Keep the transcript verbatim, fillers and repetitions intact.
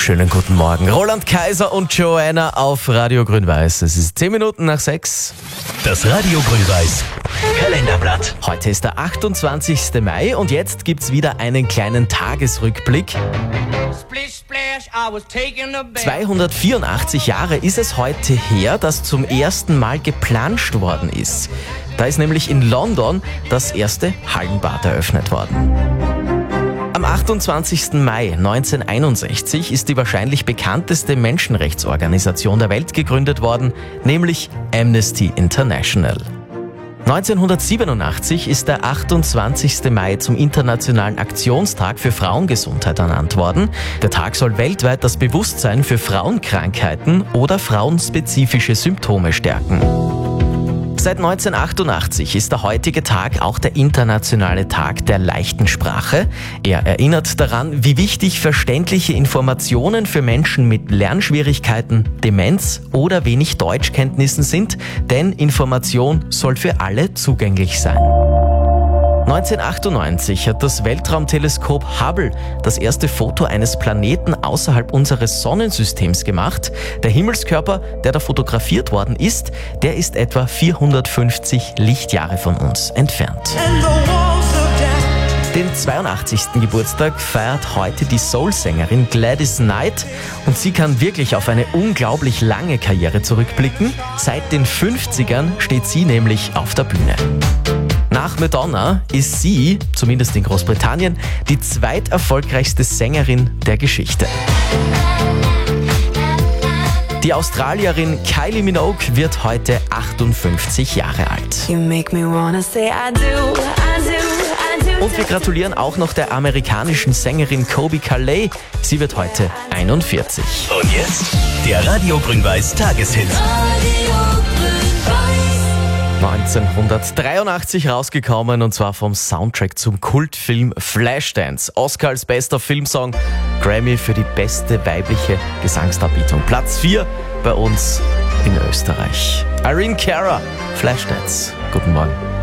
Schönen guten Morgen. Roland Kaiser und Joanna auf Radio Grün-Weiß. Es ist zehn Minuten nach sechs. Das Radio Grün-Weiß Kalenderblatt. Heute ist der achtundzwanzigste Mai und jetzt gibt's wieder einen kleinen Tagesrückblick. zweihundertvierundachtzig Jahre ist es heute her, dass zum ersten Mal geplanscht worden ist. Da ist nämlich in London das erste Hallenbad eröffnet worden. Am achtundzwanzigsten Mai neunzehnhunderteinundsechzig ist die wahrscheinlich bekannteste Menschenrechtsorganisation der Welt gegründet worden, nämlich Amnesty International. neunzehnhundertsiebenundachtzig ist der achtundzwanzigste Mai zum Internationalen Aktionstag für Frauengesundheit ernannt worden. Der Tag soll weltweit das Bewusstsein für Frauenkrankheiten oder frauenspezifische Symptome stärken. Seit neunzehnhundertachtundachtzig ist der heutige Tag auch der internationale Tag der leichten Sprache. Er erinnert daran, wie wichtig verständliche Informationen für Menschen mit Lernschwierigkeiten, Demenz oder wenig Deutschkenntnissen sind, denn Information soll für alle zugänglich sein. neunzehnhundertachtundneunzig hat das Weltraumteleskop Hubble das erste Foto eines Planeten außerhalb unseres Sonnensystems gemacht. Der Himmelskörper, der da fotografiert worden ist, der ist etwa vierhundertfünfzig Lichtjahre von uns entfernt. Den zweiundachtzigsten Geburtstag feiert heute die Soul-Sängerin Gladys Knight und sie kann wirklich auf eine unglaublich lange Karriere zurückblicken. Seit den fünfzigern steht sie nämlich auf der Bühne. Nach Madonna ist sie, zumindest in Großbritannien, die zweiterfolgreichste Sängerin der Geschichte. Die Australierin Kylie Minogue wird heute achtundfünfzig Jahre alt. Und wir gratulieren auch noch der amerikanischen Sängerin Colbie Caillat. Sie wird heute einundvierzig. Und jetzt der Radio Grün-Weiß Tageshit. neunzehnhundertdreiundachtzig rausgekommen und zwar vom Soundtrack zum Kultfilm Flashdance. Oscar als bester Filmsong, Grammy für die beste weibliche Gesangsdarbietung. Platz vier bei uns in Österreich. Irene Cara, Flashdance. Guten Morgen.